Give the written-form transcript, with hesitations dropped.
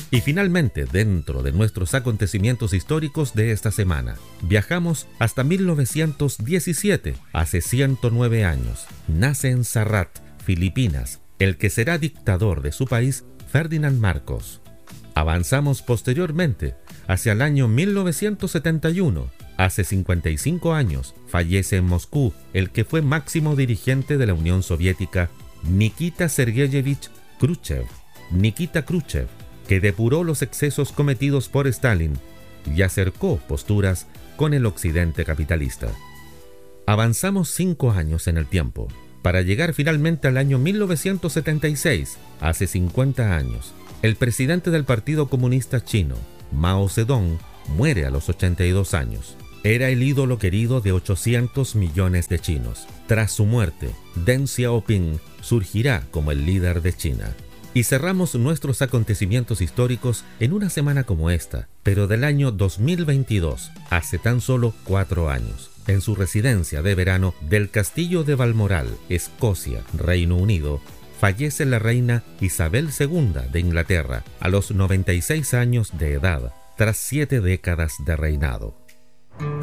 Y finalmente, dentro de nuestros acontecimientos históricos de esta semana, viajamos hasta 1917, hace 109 años. Nace en Sarrat, Filipinas, el que será dictador de su país, Ferdinand Marcos. Avanzamos posteriormente hacia el año 1971. Hace 55 años fallece en Moscú el que fue máximo dirigente de la Unión Soviética, Nikita Sergeyevich Khrushchev. Nikita Khrushchev, que depuró los excesos cometidos por Stalin y acercó posturas con el occidente capitalista. Avanzamos 5 años en el tiempo, para llegar finalmente al año 1976, hace 50 años. El presidente del Partido Comunista Chino, Mao Zedong, muere a los 82 años. Era el ídolo querido de 800 millones de chinos. Tras su muerte, Deng Xiaoping surgirá como el líder de China. Y cerramos nuestros acontecimientos históricos en una semana como esta, pero del año 2022, hace tan solo 4 años. En su residencia de verano del Castillo de Balmoral, Escocia, Reino Unido, fallece la reina Isabel II de Inglaterra a los 96 años de edad, tras 7 décadas de reinado.